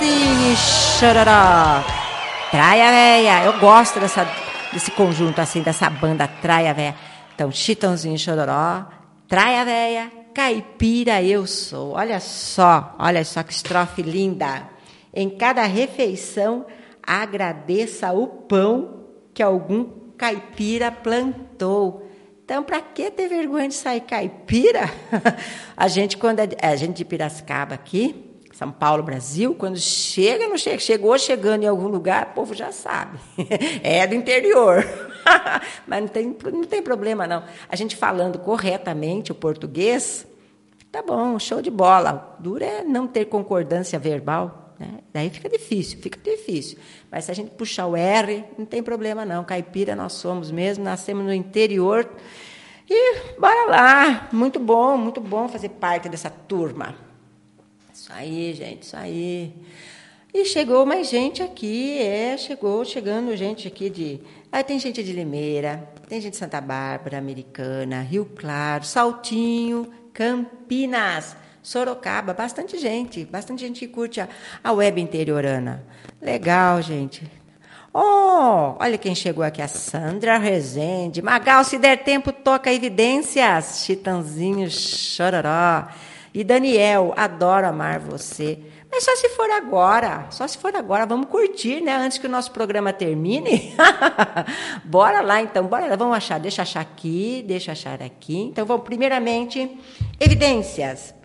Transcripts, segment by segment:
Chitãozinho e Chororó. Traia Véia. Eu gosto desse conjunto assim, dessa banda Traia Véia. Então, Chitãozinho e Chororó, Traia Véia, Caipira eu sou. Olha só que estrofe linda. Em cada refeição, agradeça o pão que algum caipira plantou. Então, para que ter vergonha de sair caipira? A gente, quando a gente de Piracicaba aqui, São Paulo, Brasil, quando chegou chegando em algum lugar, o povo já sabe. É do interior. Mas não tem problema, não. A gente falando corretamente o português, tá bom, show de bola. O duro é não ter concordância verbal, né? Daí fica difícil. Mas se a gente puxar o R, não tem problema, não. Caipira nós somos mesmo, nascemos no interior. E bora lá. Muito bom fazer parte dessa turma. Isso aí, gente, isso aí. E chegou mais gente aqui, chegando gente aqui de... Aí tem gente de Limeira, tem gente de Santa Bárbara, Americana, Rio Claro, Saltinho, Campinas, Sorocaba, bastante gente que curte a web interiorana. Legal, gente. Oh, olha quem chegou aqui, a Sandra Rezende. Magal, se der tempo, toca Evidências, Chitãozinho, Chororó. E Daniel, adoro amar você. Mas só se for agora, vamos curtir, né? Antes que o nosso programa termine. Bora lá, então, vamos achar, deixa eu achar aqui. Então, vamos, primeiramente, Evidências,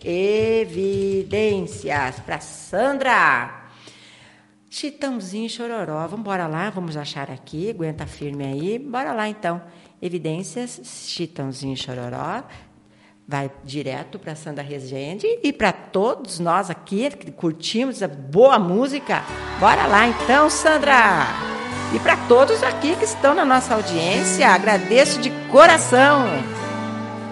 para Sandra. Chitãozinho e Chororó, vamos achar aqui, aguenta firme aí. Bora lá, então. Evidências, Chitãozinho e Chororó. Vai direto para Sandra Rezende e para todos nós aqui que curtimos a boa música. Bora lá então, Sandra! E para todos aqui que estão na nossa audiência, agradeço de coração.